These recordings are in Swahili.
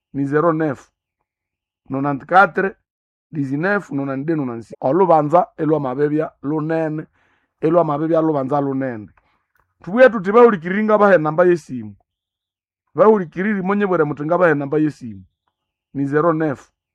ni 09 94 19 92 96. Olubanza elwa mabebya lunene, elwa mabebya lubanza lunene. Tubuye tuti bahulikiringa bahe namba yesimu. Bahulikiriri monye bwere mutinga bahe namba yesimu. Ni 09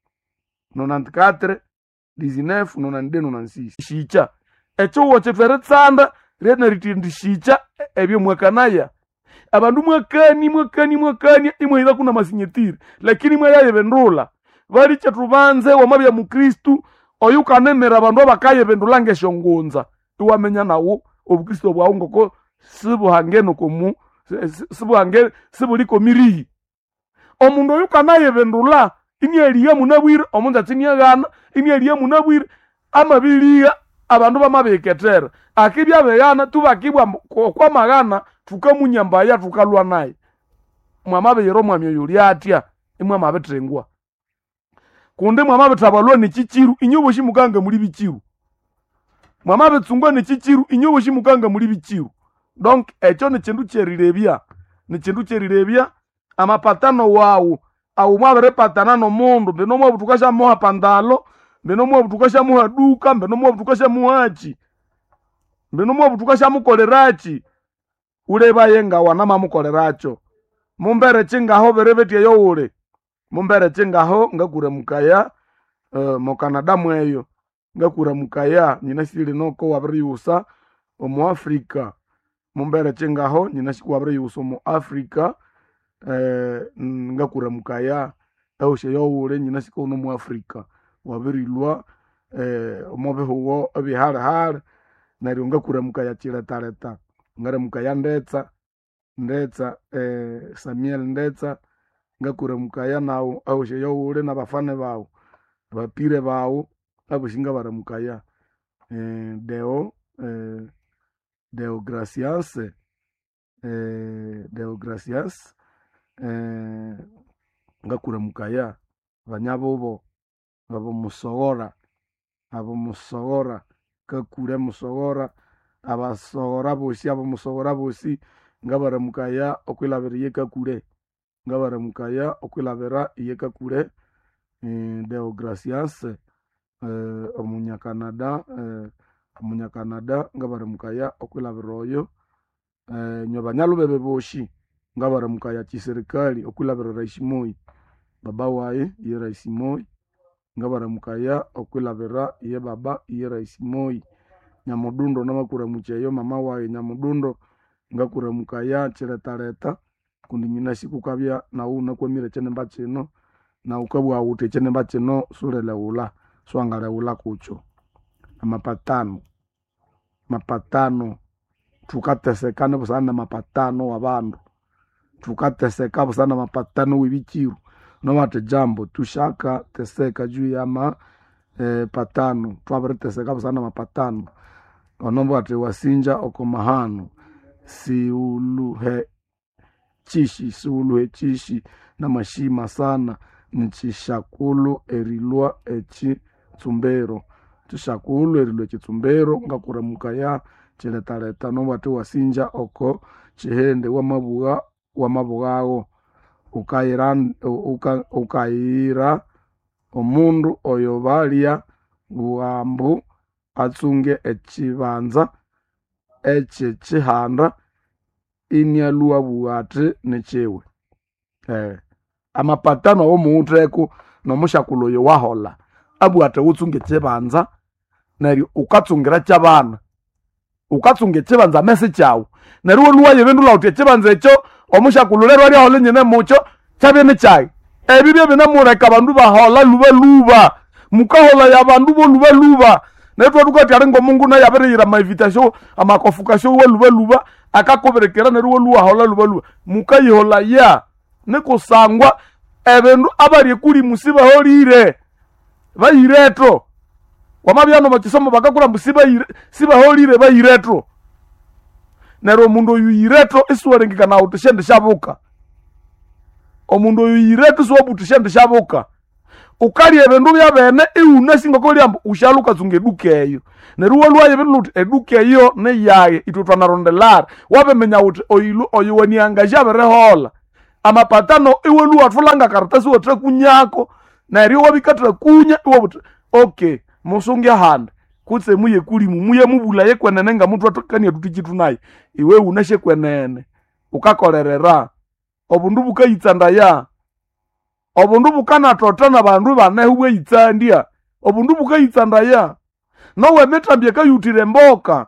94 19 92 96. Shicha echo woche fere tsanda rena ritindi shicha ebyo mwakanaya. Abandu mwakani imweza kuna masinyetiri, lakini mwayaye bendula bali chatubanze wamabya mu Kristu oyuka nemera abandu bakaye bendulange shongonza iwamenya nawo obukristo bwa ngoko sibuhangeno komu sibuhange sibuliko mirihi. Omundu oyuka naye bendula imyeliye munabwire omundu atinyagana imyeliye munabwire amabiliya abandu bamabeketera akibya beyana tubakibwa kwa magana tukamunyambaya tukalwa naye mwamabeyero mwamyoyo lyatya imwe mabetrengwa kunde mwamabetabalwa nechichiru inyobo shimukanga muri bichiru mwamabetsungwa nechichiru inyobo shimukanga muri bichiru. Donc echo ne chindu cherirebya amapatano wawu au mwabere patana no mundu beno mwabutukasha moha pandalo beno mwabutukasha moha duka beno mwabutukasha muhachi beno mwabutukasha mukolerachi uleba yenga wanama mukoleracho mumbere chingaho berebeti yo ule mumbere chingaho ngakure mukaya mu Canada mweyo ngakure mukaya nyina sili noko wabriyusa mu Afrika mumbere chingaho nyina wabriyusa mu Afrika ngakure mukaya aushe yo ule nyina siko no mu Afrika wabirilwa omobeho ebihara nari ngakure mukaya chiretareta ngare mukaya ndetsa Samuel ndetsa ngakure mukaya nawo aushe yo ule na bafane bawo bapire bawo abushinga bara mukaya Deo Gracias ngakure mukaya banyabobo abo musogora kakure musogora abasogora bosi abo musogora bosi ngabara mukaya okwilabera yekakure ngabara mukaya okwilabera yekakure Deo Gracias omunyakanada ngabara mukaya okwilabera oyo nyobanyalo bebe boshi ngabara mukaya chiserikali okwilabera Rais Moi baba waye ye Rais Moi ngabara mukaya okwilabera ye baba ye Rais Moi Nyamudundo namakura mucheyo mama waye Nyamudundo ngakura mukaya chiretareta kundi nyina sikukabya na una kwemire chene mbachino na ukabwa ute chene mbachino surele ula swangale ula kucho mapatano tukatesekane busana mapatano wabandu tukateseka busana mapatano wibichiru no wate jambo tushaka teseka juu ya patano twabareteseka busana mapatano onombo ate wasinja okomahano siuluhe chishi na mashima sana nchishakulu erilwa echi tsumbero chishakulu erilwa echi tsumbero ngakura mukaya chiletaleta nombo ate wasinja oko chihende wamabugao ukayira omundu oyo balya buambu atsunge echibanza eche chihanda inyalua buate nechewe amapatano awo muutreku nomushakulo yo wahola abuate utsunge chebanza nari ukatsungira chabana ukatsunge chebanza mese chawo nari woluwa yebendula uti chebanza echo omushakulo lero ali ahole nyene mucho chabene chai ebibye bina mureka bandu bahola luba mukahola ya bandu bo luba netwa tukati arengo Mungu na yabere yira ma invitation amakofuka show luba akakoberekera nari woluwa hola luba mukayihola ya neko sangwa ebendu abari kuri musiba holire bayireto wamabyano bakisomo bakakura musiba siba holire bayireto nero mundu yuyireto iswarengika na utishende shabuka omundu yuyireto so butishende shabuka ukali ebendu byabene iunasinga ko lyambo ushaluka zunge dukeyo neruwa lwaye bendu edukeyo ne yaye itutwa na rondelar wabe menya uti oyilu oyuwani angaja bere hola amapatano iwe luwa tulanga karatasi wotre kunyako na rio wabikatra kunya iwe wotre okay musungia handa kutse muye kulimu muye mubula ye kwenene nga muthu atakani atutichitu naye iwe unashe kwenene ukakolerera obundu bukayitsanda ya obundu bukana totana bandu banehu yitsandia obundu bukayitsanda ya nowe metambye kayutire mboka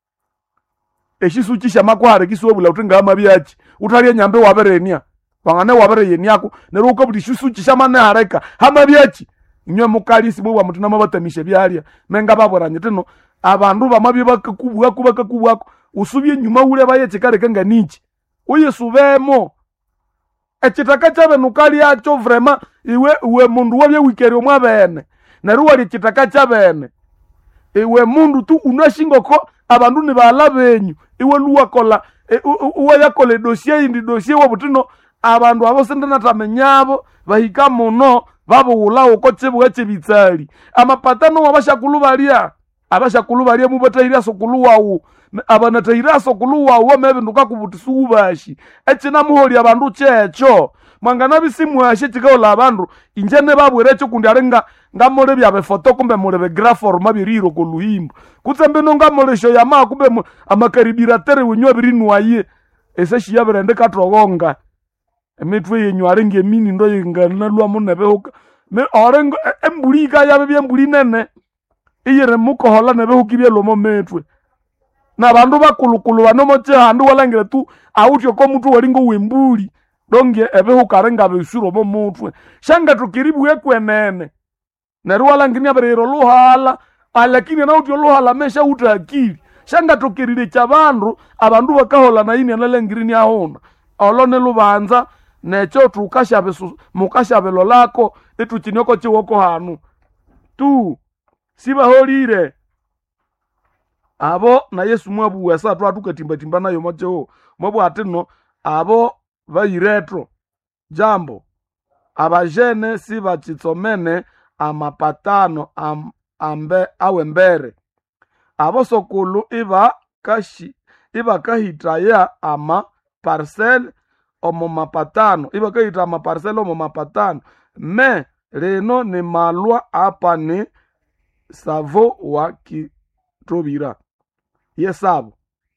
eshisuchi shamakware kisuobula utenga amabyachi utalya nyambe waberenia wangane wabere yeniako nero ukabuti shisuchi shamane hareka hamabyachi nywe mukalisi bwa mutina mabatamishe byalya menga baboranye teno abandu bamabye bakakubwako usubye nyuma ule baye chikale kanga nichi uyesubemo echitaka chabe nukali yacho vrema iwe mundu wabye wikeri omwabene nero wali chitaka chabene iwe mundu tu unashingoko abandu ni balabenyu iwe luwakola uwe yakole dossier indi dossier wabutino abandu abo sendana tamenyabo bahika muno babuula okotsebu echebitsali amapatano abashakulubalia mubatahira sokuluwawu abanatahira sokuluwawu mebinduka kubutisubashi echina muholi abandu checho mwangana bisimu ashe chikaola abandu injene babwerecho kundi arenga ngamole byabe foto kumbe mulebe grafor mabiriro ko luhimbo kutsembe no ngamole sho yama kumbe amakaribiratere wenyo birinwaye eseshi yaberende katrogonga emitwe yenyu arenge mini ndo yingana lwa munebehuka me orengo embulika yabe byembuli nene iyere mukohola nebehuki byelomo metwe na bandu bakulukulu banomoche handu walangire tu autyo ko mutu walingo wembuli donge ebehuka arenga besuro mo mutwe shanga tukiribu yekwenene neru walangini aberero luhala alakini na utyo luhala mesha utakili shanga tukirire chabandu abandu bakahola na ini analengirini ahona olone lubanza necho tukashabe mukashabe lolako etuchinyoko chiwoko hanu tu sibaholire abo na Yesu mwabu wesa twatukatimba nayo mocho mwabu atino abo vayiretro jambo abajene sibachitsomene amapatano ambe awembere abo sokulu iba kahitaya ama parcel omo mapatano iba kahita ama parcel omo mapatano me reno ni malwa apa ni savo wa kitobira yesabo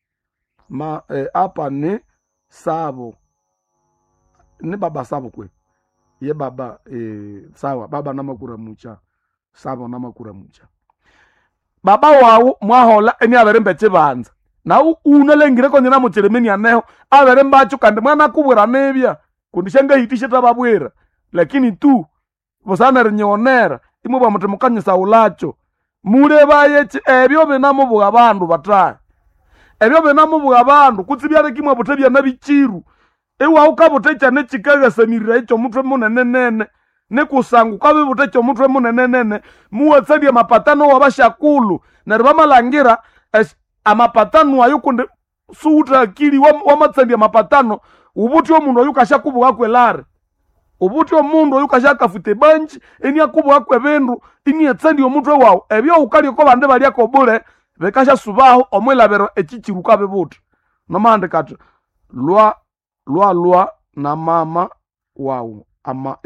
apa ni savo ni baba sabo kwe ye baba sawa baba namakura mucha sabo namakura mucha baba wawu mwahola eni aberembeche banza na unalengire ko nyina mucheremeni aneho aberembacho kandi mwana kubura nebya kundishenga hitishe tababwera lakini tu bosana rinyonera imwe bamutemukanyisa ulacho mure bayeche ebyo benamo buga bandu bataya ebyo benamo buga bandu kutsibyare kimwe butebya nabichiru ewa ukabotecha nechikaga samirira icho mutwe munenene nekusangu kabe botecho mutwe munenene muwatsadi amapatano wabashakulu naribamalangera amapatano ayukunde suuta akili wamatsandi amapatano ubuti omundu ayukashakubuka kwelare ubuti omundu ayukashakafute banji eni akubuka kwebendu ini yatsandi omutwe wawo ebyo ukali ko bande bali akobule bekasha subaho omwelabero echichiruka bebuti nomande kati lwa na mama wawu ama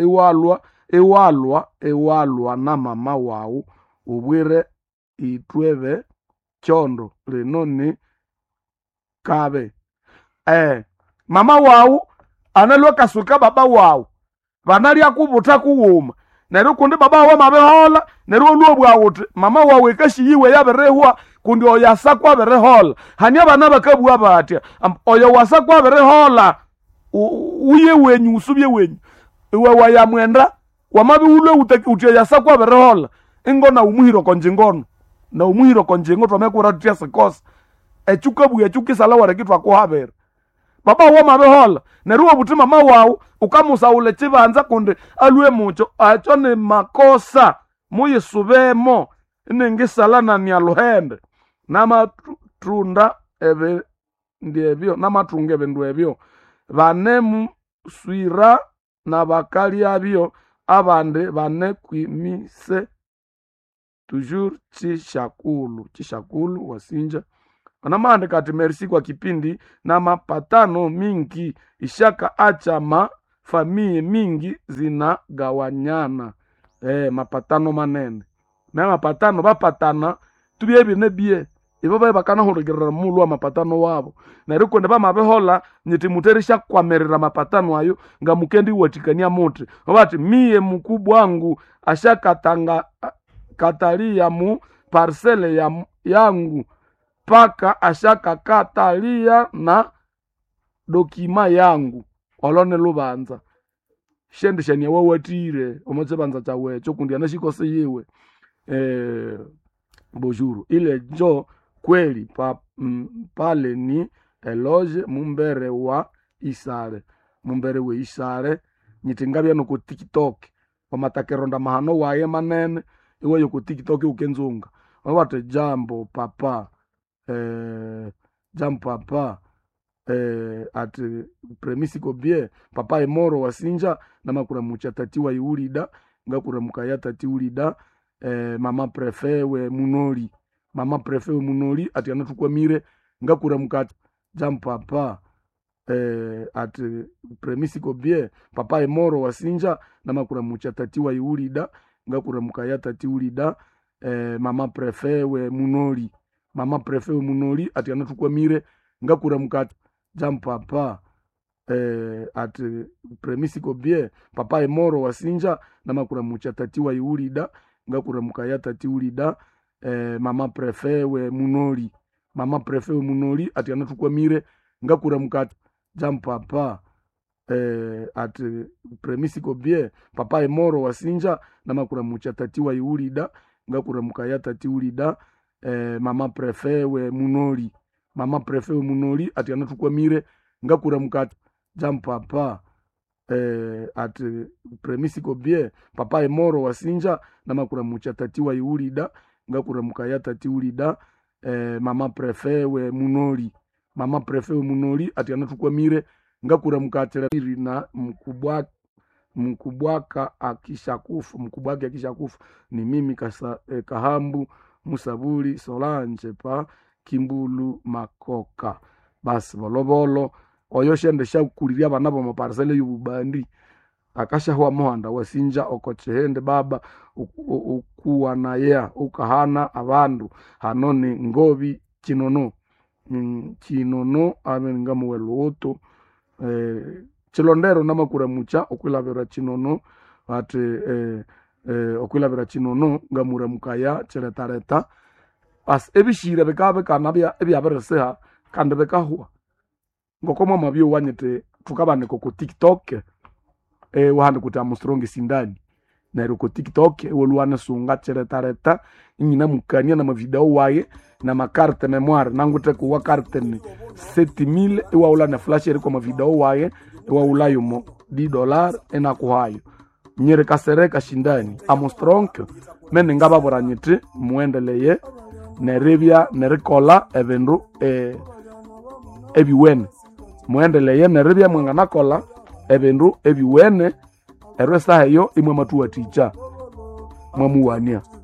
ewalwa na mama wawu ubwire itwebe chondo lenoni kabe mama wawu analwa kasuka baba wawu banali akubuta kuwuma nero kundi baba wa mabehola nero lwobwa wote mama wawu ekashiyiwe yaberehwa kundi oyasakwa berehola hanya bana bakabwa batya oyo wasakwa berehola uye wenyu usubye wenyu iwe waya mwenda wamabi ule utya yasakwa berehola ingona umuhiro konjingono na umuhiro konjingo twamekura tutia sekosa echukabu echukisala warekitwa kuhabera baba wa mabehola neruwa buti mama wawu ukamusa ule chibanza kundi alwe mucho acho ni makosa muyisubemo iningisala na nyaluhende namatunda ebe ndiebyo namatunga ebindu ebyo bane swira na bakali abyo abande bane kwimise toujours chishakulu wasinja anamande kati merci kwa kipindi na mapatano mingi ishaka acha famie mingi zinagawanyana mapatano manene na mapatano bapatana tubye bine bie ibo bae bakana horogerera mulu wa mapatano wabo na riko ne bamabehola nyiti muterisha kwamerera mapatano ayo nga mukendi watikania mote obati mie mkubwa wangu ashakatanga katalia mu parcele yangu paka ashakakatalia na dokima yangu olone lubanza shende shania wawatire omoze banza chawe chokundi anashikose yewe bojuru ile jo kweli pale ni eloge mumbere wa isare mumbere we isare nyitingabya no ku TikTok omatakeronda mahano waye manene iwe yo ku TikTok ukenzunga wabate jambo papa ati premisi kobie papa emoro wasinja na makura mucha tati wa iulida ngakura mukaya tati ulida mama prefewe munoli ati anatukwa mire ngakura mukati jam papa ati premisi kobie papa emoro wasinja na makura mucha tati wa iulida ngakura mukaya tati ulida mama prefewe munoli ati anatukwa mire ngakura mukati jam papa ati premisi kobie papa emoro wasinja na makura mucha tati wa iulida ngakura mukaya tati ulida mama prefewe munoli ati anatukwa mire ngakura mukati jam papa ati premisi kobie papa emoro wasinja na makura mucha tati wa iulida ngakura mukaya tati ulida mama prefewe munoli ati anatukwa mire ngakura mukati jam papa ati premisi kobie papa emoro wasinja na makura mucha tati wa iulida ngakura mukaya tati ulida mama prefewe munoli ati anatukwa mire ngakura mukati na mkubwake akishakufa ni mimi kahambu musabuli Solange pa Kimbulu Makoka basi bolobolo oyo shende shakuliria abana bo maparcele y'ububandi akasha huwa muhanda wasinja okochehende baba ukuwa na ya ukahana abandu hanoni ngobi kinono amenga muweluto chilondero namakura mucha okwilabera kinono ati okwilabera kinono ngamura mukaya cheretareta as ebishira bekabe kanabya ebyabereseha kandi bekahwa ngokoma mabyo wanyete tukabane ku TikTok wahande kuti Armstrong sindani na ku TikTok woluwana sunga cheretareta nyina mukania na mavideo waye na makarte memoire nangute kuwa karte ni 7000 ewaula na flash eriko mavideo waye ewaula yumo $10 enakuhayo nyere kasereka shindani Armstrong mene ngaba boranyete muendeleye nerebya nerikola evendu ebiwene muendeleye nerebya mwangana kola evendu ebiwene erwesa heyo imwe matuwa ticha mwamuwania